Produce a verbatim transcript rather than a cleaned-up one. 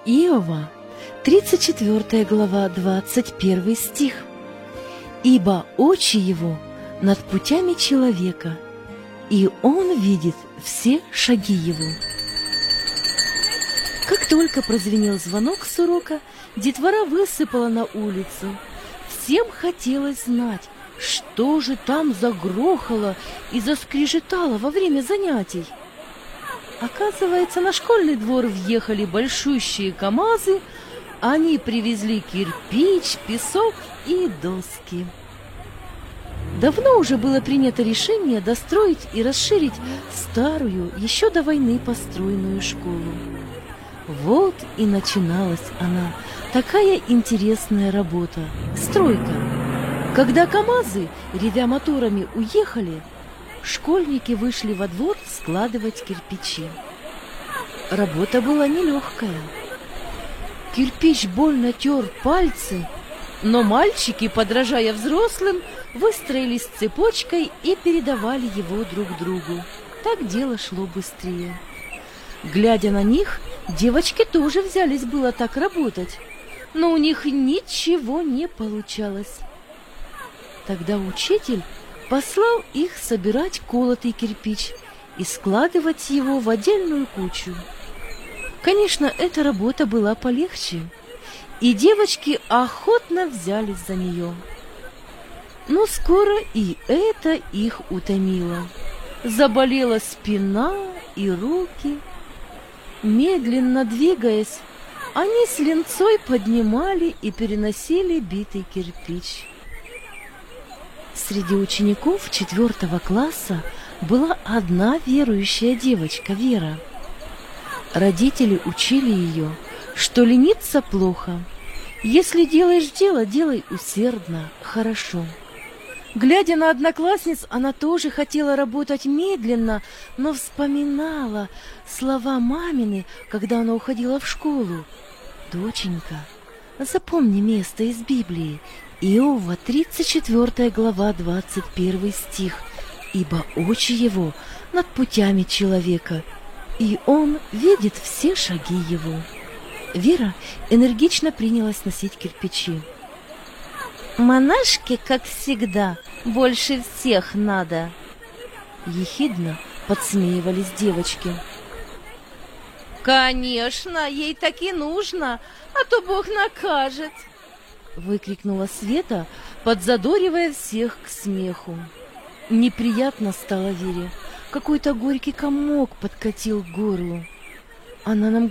Иова, тридцать четвёртая глава, двадцать первый стих. «Ибо очи его над путями человека, и он видит все шаги его». Как только прозвенел звонок с урока, детвора высыпала на улицу. Всем хотелось знать, что же там загрохало и заскрежетало во время занятий. Оказывается, на школьный двор въехали большущие КамАЗы. Они привезли кирпич, песок и доски. Давно уже было принято решение достроить и расширить старую, еще до войны построенную школу. Вот и начиналась она, такая интересная работа, стройка. Когда КамАЗы, ревя моторами, уехали, школьники вышли во двор складывать кирпичи. Работа была нелегкая. Кирпич больно тер пальцы, но мальчики, подражая взрослым, выстроились цепочкой и передавали его друг другу. Так дело шло быстрее. Глядя на них, девочки тоже взялись было так работать, но у них ничего не получалось. Тогда учитель послал их собирать колотый кирпич и складывать его в отдельную кучу. Конечно, эта работа была полегче, и девочки охотно взялись за нее. Но скоро и это их утомило. Заболела спина и руки. Медленно двигаясь, они с линцой поднимали и переносили битый кирпич. Среди учеников четвертого класса была одна верующая девочка, Вера. Родители учили ее, что лениться плохо. Если делаешь дело, делай усердно, хорошо. Глядя на одноклассниц, она тоже хотела работать медленно, но вспоминала слова мамины, когда она уходила в школу. «Доченька, запомни место из Библии, Иова, тридцать четвёртая глава, двадцать первый стих. Ибо очи его над путями человека, и он видит все шаги его». Вера энергично принялась носить кирпичи. «Монашке, как всегда, больше всех надо!» Ехидно подсмеивались девочки. «Конечно, ей так и нужно, а то Бог накажет!» Выкрикнула Света, подзадоривая всех к смеху. Неприятно стало Вере. Какой-то горький комок подкатил к горлу. Она нам